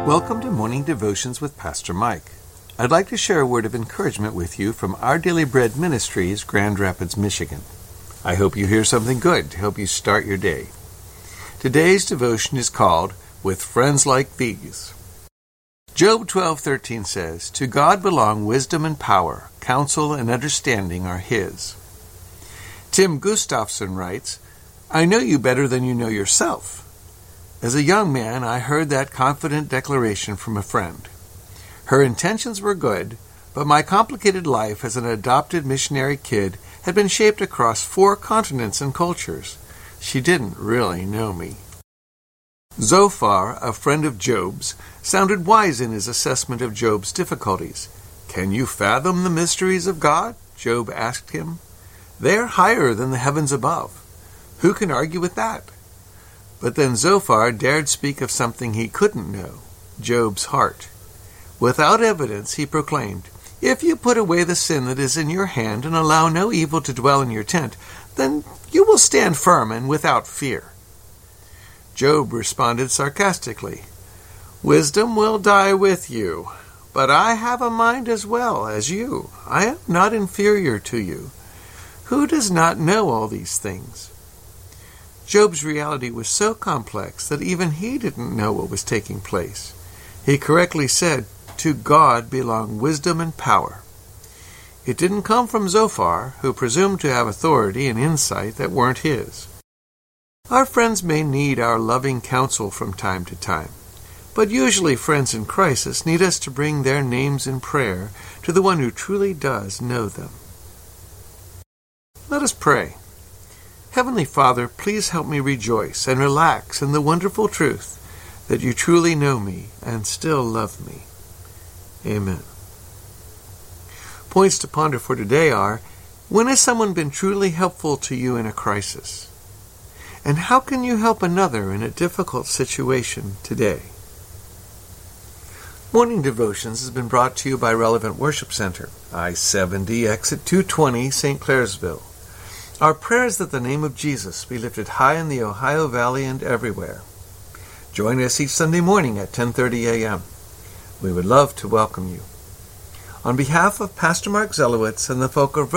Welcome to Morning Devotions with Pastor Mike. I'd like to share a word of encouragement with you from Our Daily Bread Ministries, Grand Rapids, Michigan. I hope you hear something good to help you start your day. Today's devotion is called, With Friends Like These. Job 12:13 says, To God belong wisdom and power, counsel and understanding are His. Tim Gustafson writes, I know you better than you know yourself. As a young man, I heard that confident declaration from a friend. Her intentions were good, but my complicated life as an adopted missionary kid had been shaped across 4 continents and cultures. She didn't really know me. Zophar, a friend of Job's, sounded wise in his assessment of Job's difficulties. Can you fathom the mysteries of God? Job asked him. They are higher than the heavens above. Who can argue with that? But then Zophar dared speak of something he couldn't know, Job's heart. Without evidence, he proclaimed, If you put away the sin that is in your hand and allow no evil to dwell in your tent, then you will stand firm and without fear. Job responded sarcastically, Wisdom will die with you, but I have a mind as well as you. I am not inferior to you. Who does not know all these things? Job's reality was so complex that even he didn't know what was taking place. He correctly said, To God belong wisdom and power. It didn't come from Zophar, who presumed to have authority and insight that weren't his. Our friends may need our loving counsel from time to time, but usually friends in crisis need us to bring their names in prayer to the one who truly does know them. Let us pray. Heavenly Father, please help me rejoice and relax in the wonderful truth that you truly know me and still love me. Amen. Points to ponder for today are, when has someone been truly helpful to you in a crisis? And how can you help another in a difficult situation today? Morning Devotions has been brought to you by Relevant Worship Center, I-70, exit 220, St. Clairsville. Our prayer is that the name of Jesus be lifted high in the Ohio Valley and everywhere. Join us each Sunday morning at 10:30 a.m. We would love to welcome you. On behalf of Pastor Mark Zelowitz and the folk of